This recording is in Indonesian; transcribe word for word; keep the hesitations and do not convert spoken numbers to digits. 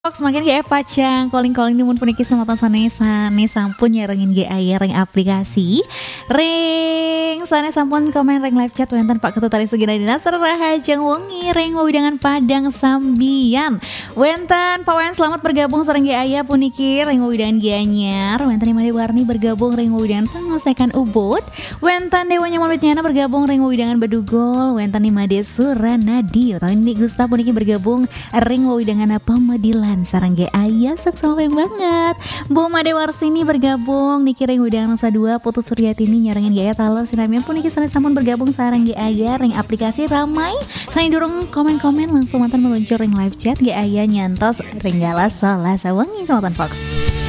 Semakin ge pacang calling-calling di mun puniki samatan sanesane sampun nyarengin ge aya reng aplikasi ring sane sampun komen reng live chat wenten Pak Ketut tali segina dina sarahajeng wengi reng widangan Padang Sambian wenten Pak Wen selamat bergabung sareng ge aya puniki reng widangan ge anyar wenten Made Warni bergabung reng widangan pangosekan Ubud wenten Dewa Nyaman Witnyana bergabung reng widangan Bedugol wenten Made Suranadi utawi Nik Gusta puniki bergabung reng widangan Pamedilan sarang ge aya sok sampai banget Bu Made Warsini bergabung Niki reng widangan Nusa dua Putu Suryatini nyarengin ge aya taler sinamian pun niki sanes sampun bergabung sarang ge aya reng aplikasi ramai saing durung komen-komen langsung mantan meluncur reng live chat ge aya nyantos renggala salasa wengi samatan Fox.